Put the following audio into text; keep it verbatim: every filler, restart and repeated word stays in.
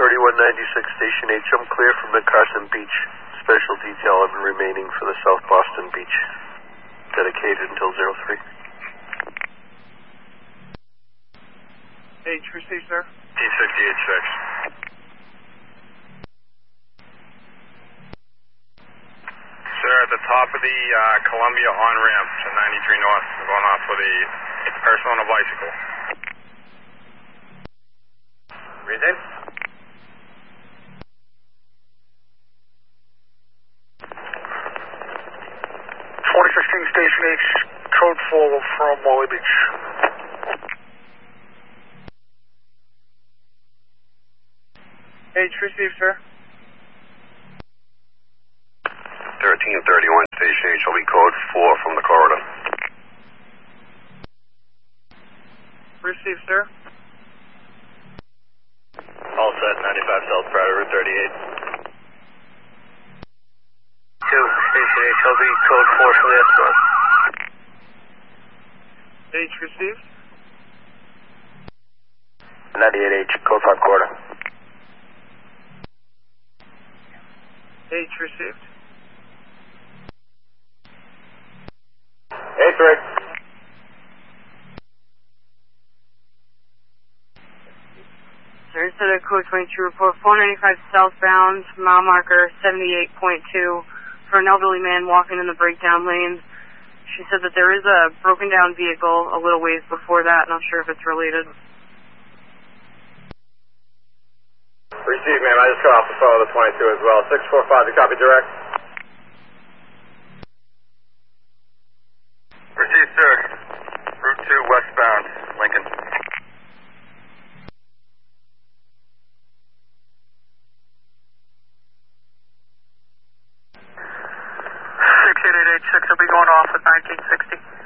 thirty-one ninety-six, Station H. I'm clear from the Carson Beach. Special detail of remaining for the South Boston Beach. Dedicated until zero three. H, receive, sir. T fifty-eight six. Sir, at the top of the uh, Columbia on-ramp to ninety-three North, we're going off with a person on a bicycle. Reason? twenty sixteen Station H, code four from Wally Beach. H, receive, sir. thirteen thirty-one Station H, will be code four from the corridor. Receive, sir. All set, ninety-five South Prado, Route thirty-eight. two, Station H, I'll be code four for the escort. H, received. ninety-eight H, code five quarter. H, received. H, Rick. Sir, instead of code twenty-two, report four ninety-five southbound, mile marker seventy-eight point two for an elderly man walking in the breakdown lanes. She said that there is a broken down vehicle a little ways before that. Not sure if it's related. Receive, ma'am. I just got off the phone with the twenty-two as well. six four five, you copy direct? Receive, sir. Route two, westbound, Lincoln. six eight eight eight six will be going off with nineteen sixty.